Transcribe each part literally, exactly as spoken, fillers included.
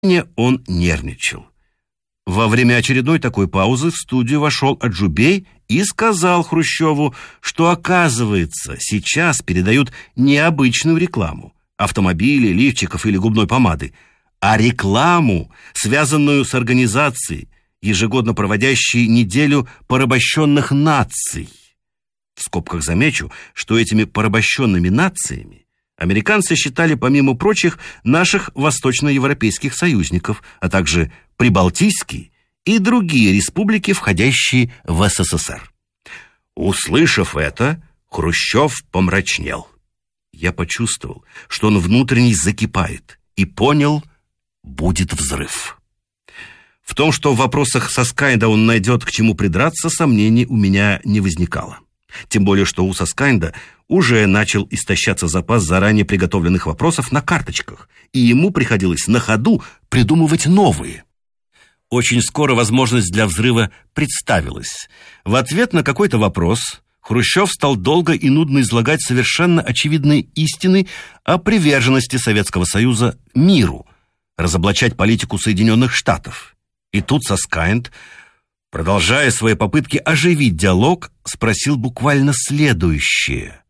Он нервничал. Во время очередной такой паузы в студию вошел Аджубей и сказал Хрущеву, что, оказывается, сейчас передают не обычную рекламу автомобилей, лифчиков или губной помады, а рекламу, связанную с организацией, ежегодно проводящей неделю порабощенных наций. В скобках замечу, что этими порабощенными нациями американцы считали, помимо прочих, наших восточноевропейских союзников, а также прибалтийские и другие республики, входящие в СССР. Услышав это, Хрущев помрачнел. Я почувствовал, что он внутренне закипает, и понял, будет взрыв. В том, что в вопросах Соскайнда он найдет к чему придраться, сомнений у меня не возникало. Тем более, что у Соскайнда уже начал истощаться запас заранее приготовленных вопросов на карточках, и ему приходилось на ходу придумывать новые. Очень скоро возможность для взрыва представилась. В ответ на какой-то вопрос Хрущев стал долго и нудно излагать совершенно очевидные истины о приверженности Советского Союза миру, разоблачать политику Соединенных Штатов. И тут Соскайнд, продолжая свои попытки оживить диалог, спросил буквально следующее.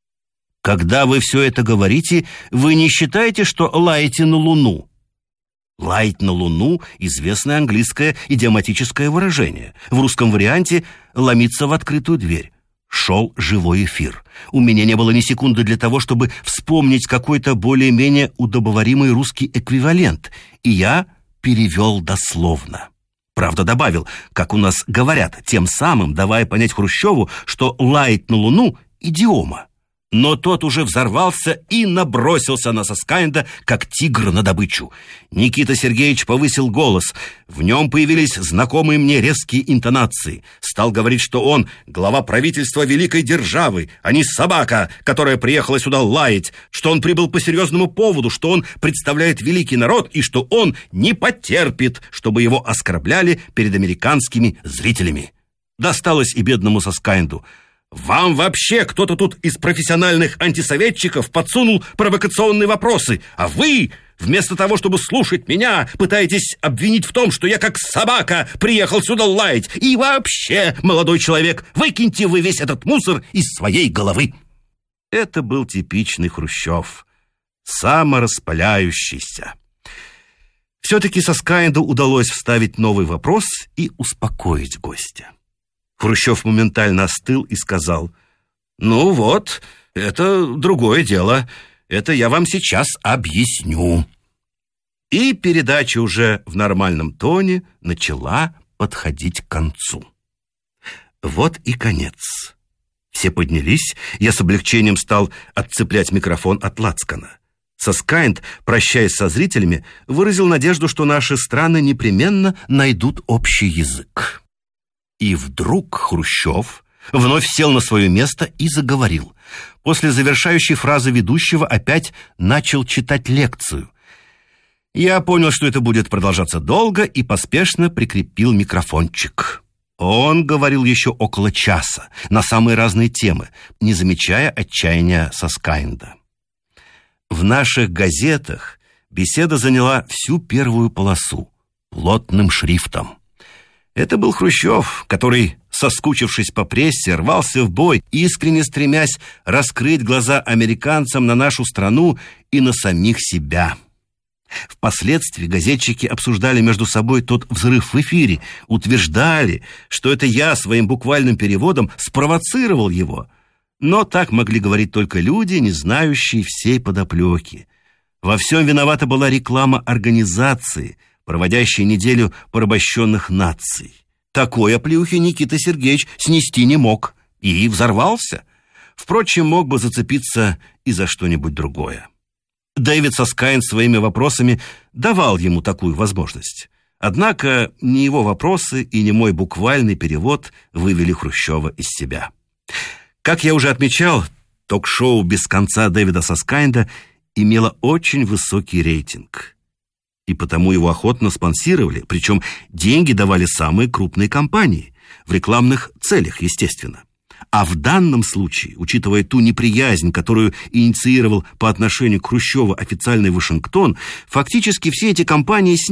«Когда вы все это говорите, вы не считаете, что лаете на Луну?» «Лаять на Луну» — известное английское идиоматическое выражение. В русском варианте «ломиться в открытую дверь». Шел живой эфир. У меня не было ни секунды для того, чтобы вспомнить какой-то более-менее удобоваримый русский эквивалент, и я перевел дословно. Правда, добавил, как у нас говорят, тем самым давая понять Хрущеву, что лаять на Луну — идиома. Но тот уже взорвался и набросился на Соскайнда, как тигр на добычу. Никита Сергеевич повысил голос. В нем появились знакомые мне резкие интонации. Стал говорить, что он глава правительства великой державы, а не собака, которая приехала сюда лаять, что он прибыл по серьезному поводу, что он представляет великий народ и что он не потерпит, чтобы его оскорбляли перед американскими зрителями. Досталось и бедному Соскайнду. «Вам вообще кто-то тут из профессиональных антисоветчиков подсунул провокационные вопросы, а вы, вместо того, чтобы слушать меня, пытаетесь обвинить в том, что я как собака приехал сюда лаять. И вообще, молодой человек, выкиньте вы весь этот мусор из своей головы!» Это был типичный Хрущев, самораспаляющийся. Все-таки Соскайнду удалось вставить новый вопрос и успокоить гостя. Хрущев моментально остыл и сказал: «Ну вот, это другое дело. Это я вам сейчас объясню». И передача уже в нормальном тоне начала подходить к концу. Вот и конец. Все поднялись, я с облегчением стал отцеплять микрофон от лацкана. Соскайнд, прощаясь со зрителями, выразил надежду, что наши страны непременно найдут общий язык. И вдруг Хрущев вновь сел на свое место и заговорил. После завершающей фразы ведущего опять начал читать лекцию. Я понял, что это будет продолжаться долго, и поспешно прикрепил микрофончик. Он говорил еще около часа на самые разные темы, не замечая отчаяния Соскайнда. В наших газетах беседа заняла всю первую полосу плотным шрифтом. Это был Хрущев, который, соскучившись по прессе, рвался в бой, искренне стремясь раскрыть глаза американцам на нашу страну и на самих себя. Впоследствии газетчики обсуждали между собой тот взрыв в эфире, утверждали, что это я своим буквальным переводом спровоцировал его. Но так могли говорить только люди, не знающие всей подоплеки. Во всем виновата была реклама организации, проводящей неделю порабощенных наций. Такой оплеухи Никита Сергеевич снести не мог и взорвался. Впрочем, мог бы зацепиться и за что-нибудь другое. Дэвид Соскайнд своими вопросами давал ему такую возможность. Однако ни его вопросы и ни мой буквальный перевод вывели Хрущева из себя. Как я уже отмечал, ток-шоу «Без конца» Дэвида Соскайнда имело очень высокий рейтинг. И потому его охотно спонсировали, причем деньги давали самые крупные компании, в рекламных целях, естественно. А в данном случае, учитывая ту неприязнь, которую инициировал по отношению к Хрущеву официальный Вашингтон, фактически все эти кампании